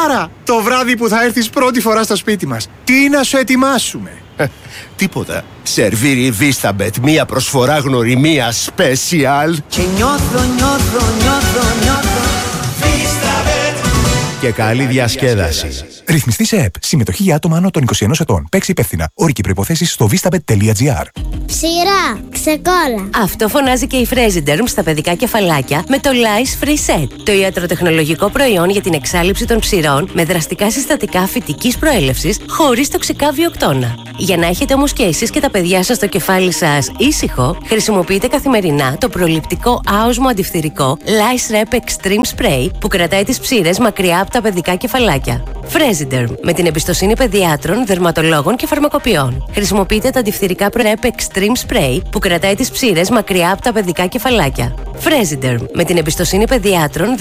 Άρα, το βράδυ που θα έρθεις πρώτη φορά στο σπίτι μας, τι να σου ετοιμάσουμε? Τίποτα. Σερβίρι Vistabet, μία προσφορά γνωριμία special. Και νιώθω Vistabet. Και καλή διασκέδαση. Ρυθμιστή σε ΕΠ. Συμμετοχή για άτομα άνω των 21 ετών. Παίξει υπεύθυνα. Όροι και προϋποθέσεις στο vistabet.gr. Ψηρά, ξεκόλα. Αυτό φωνάζει και η Fresiderm στα παιδικά κεφαλάκια με το Lice Free Set. Το ιατροτεχνολογικό προϊόν για την εξάλειψη των ψηρών με δραστικά συστατικά φυτικής προέλευσης χωρίς τοξικά βιοκτώνα. Για να έχετε όμως και εσείς και τα παιδιά σας το κεφάλι σας ήσυχο, χρησιμοποιείτε καθημερινά το προληπτικό άοσμο αντιφθυρικό Lice Rep Extreme Spray που κρατάει τις ψήρες μακριά από τα παιδικά κεφαλάκια. Fresiderm, με την εμπιστοσύνη παιδιάτρων, δερματολόγων και φαρμακοποιών. Χρησιμοποιείτε τα αντιφθυρικά Rep Extreme Spray που κρατάει τις ψήρες μακριά από τα παιδικά κεφαλάκια. Fresiderm, με την εμπιστοσύνη παιδιάτρων,